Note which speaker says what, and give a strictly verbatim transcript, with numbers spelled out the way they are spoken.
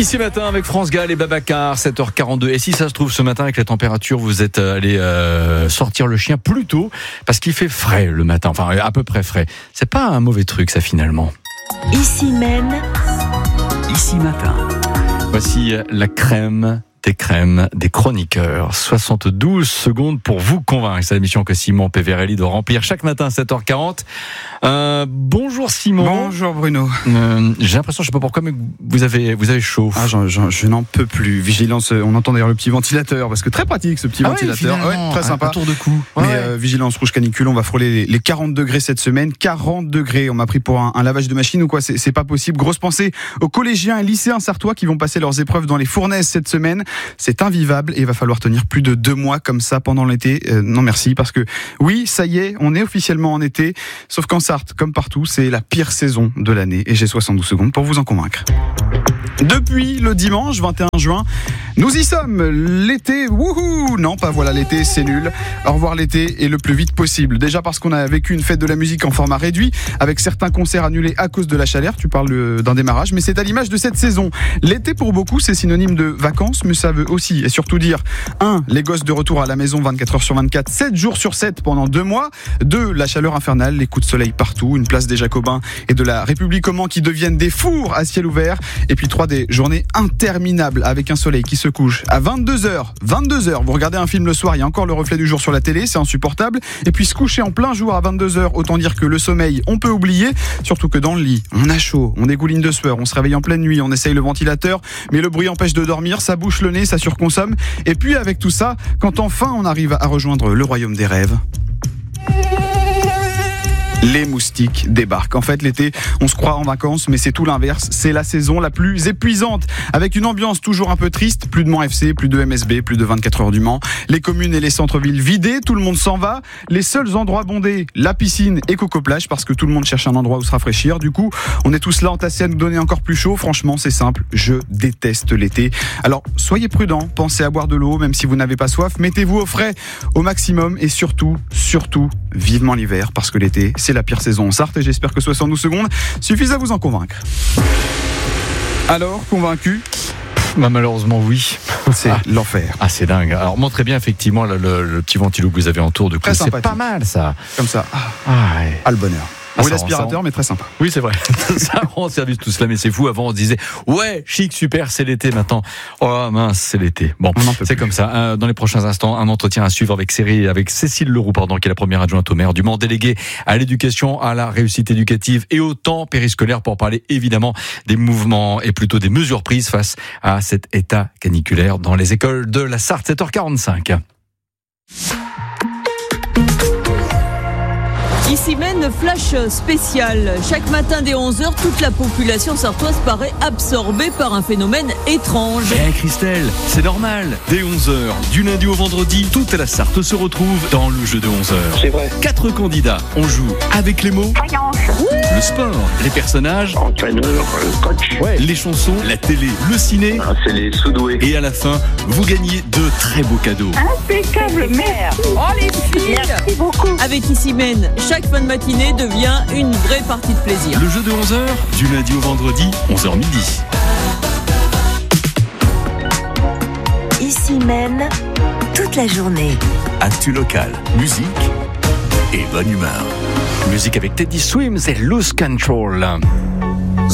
Speaker 1: Ici matin avec France Gall et Babacar, sept heures quarante-deux. Et si ça se trouve ce matin avec la température, vous êtes allé euh, sortir le chien plus tôt parce qu'il fait frais le matin, enfin à peu près frais. C'est pas un mauvais truc ça finalement.
Speaker 2: Ici même,
Speaker 3: Ici matin.
Speaker 1: Voici la crème des crèmes des chroniqueurs. soixante-douze secondes pour vous convaincre. C'est la mission que Simon Peverelli doit remplir chaque matin à sept heures quarante. Euh, bonjour Simon.
Speaker 4: Bonjour Bruno.
Speaker 1: Euh, j'ai l'impression, je sais pas pourquoi, mais vous avez, vous avez chaud.
Speaker 4: Ah, j'en, j'en, je n'en peux plus. Vigilance, on entend d'ailleurs le petit ventilateur, parce que très pratique ce petit
Speaker 1: Ah
Speaker 4: ventilateur.
Speaker 1: Oui,
Speaker 4: ouais, très sympa.
Speaker 1: Un tour de cou.
Speaker 4: Mais
Speaker 1: Ouais.
Speaker 4: euh, vigilance rouge canicule, on va frôler les, les quarante degrés cette semaine. quarante degrés, on m'a pris pour un, un lavage de machine ou quoi, c'est, c'est pas possible. Grosse pensée aux collégiens et lycéens sartois qui vont passer leurs épreuves dans les fournaises cette semaine. C'est invivable et il va falloir tenir plus de deux mois comme ça pendant l'été. Euh, non merci, parce que oui, ça y est, on est officiellement en été. Sauf qu'en Sarthe, comme partout, c'est la pire saison de l'année. Et j'ai soixante-douze secondes pour vous en convaincre. Depuis le dimanche vingt et un juin, nous y sommes. L'été, wouhou! Non, pas voilà, l'été, c'est nul. Au revoir l'été et le plus vite possible. Déjà parce qu'on a vécu une fête de la musique en format réduit, avec certains concerts annulés à cause de la chaleur. Tu parles d'un démarrage, mais c'est à l'image de cette saison. L'été, pour beaucoup, c'est synonyme de vacances, mais ça veut aussi et surtout dire un Les gosses de retour à la maison vingt-quatre heures sur vingt-quatre, sept jours sur sept pendant deux mois. deux La chaleur infernale, les coups de soleil partout, une place des Jacobins et de la République au Mans qui deviennent des fours à ciel ouvert. Et puis trois Des journées interminables avec un soleil qui se couche à vingt-deux heures. vingt-deux heures, vous regardez un film le soir, il y a encore le reflet du jour sur la télé, c'est insupportable. Et puis se coucher en plein jour à vingt-deux heures, autant dire que le sommeil, on peut oublier. Surtout que dans le lit, on a chaud, on dégouline de sueur, on se réveille en pleine nuit, on essaye le ventilateur, mais le bruit empêche de dormir, ça bouche le nez, ça surconsomme. Et puis avec tout ça, quand enfin on arrive à rejoindre le royaume des rêves, les moustiques débarquent. En fait, l'été, on se croit en vacances, mais c'est tout l'inverse. C'est la saison la plus épuisante, avec une ambiance toujours un peu triste. Plus de Mans F C, plus de M S B, plus de vingt-quatre heures du Mans. Les communes et les centres-villes vidés, tout le monde s'en va. Les seuls endroits bondés, la piscine et Coco Plage, parce que tout le monde cherche un endroit où se rafraîchir. Du coup, on est tous là entassés à nous donner encore plus chaud. Franchement, c'est simple. Je déteste l'été. Alors, soyez prudents. Pensez à boire de l'eau, même si vous n'avez pas soif. Mettez-vous au frais au maximum et surtout, surtout, vivement l'hiver, parce que l'été, c'est la pire saison en Sarthe et j'espère que soixante-douze secondes suffisent à vous en convaincre. Alors, convaincu ?
Speaker 1: Bah, malheureusement oui.
Speaker 4: C'est ah. l'enfer.
Speaker 1: Ah c'est dingue. Alors montrez bien effectivement le, le, le petit ventilo que vous avez en tour de cou. C'est pas mal ça.
Speaker 4: Comme ça. Ah,
Speaker 1: ah, ouais.
Speaker 4: ah le bonheur.
Speaker 1: Ah,
Speaker 4: oui, l'aspirateur, mais très sympa.
Speaker 1: Oui, c'est vrai. Ça rend service tout cela, mais c'est fou. Avant, on se disait, ouais, chic, super, c'est l'été maintenant. Oh mince, c'est l'été. Bon, c'est plus. Comme ça. Dans les prochains instants, un entretien à suivre avec, Céri, avec Cécile Leroux, pardon, qui est la première adjointe au maire du Mans, déléguée à l'éducation, à la réussite éducative et au temps périscolaire, pour parler évidemment des mouvements et plutôt des mesures prises face à cet état caniculaire dans les écoles de la Sarthe. sept heures quarante-cinq.
Speaker 5: Ici mène flash spécial. Chaque matin dès onze heures, toute la population sartoise paraît absorbée par un phénomène étrange.
Speaker 1: Eh Christelle, c'est normal. Dès onze heures, du lundi au vendredi, toute la Sarthe se retrouve dans le jeu de onze heures.
Speaker 6: C'est vrai.
Speaker 1: Quatre candidats. On joue avec les mots, le sport, les personnages,
Speaker 6: Entraîneur, coach.
Speaker 1: ouais, les chansons, la télé, le ciné.
Speaker 6: Ah, c'est les sous-doués.
Speaker 1: Et à la fin, vous gagnez de très beaux cadeaux.
Speaker 2: impeccable, merci.
Speaker 5: Oh les filles,
Speaker 2: Merci beaucoup.
Speaker 5: avec Ici mène, chaque fin de matinée devient une vraie partie de plaisir.
Speaker 1: Le jeu de onze heures, du lundi au vendredi, onze heures midi.
Speaker 2: Ici mène toute la journée.
Speaker 3: Actu local, musique et bonne humeur.
Speaker 1: Musique avec Teddy Swims et Lose Control.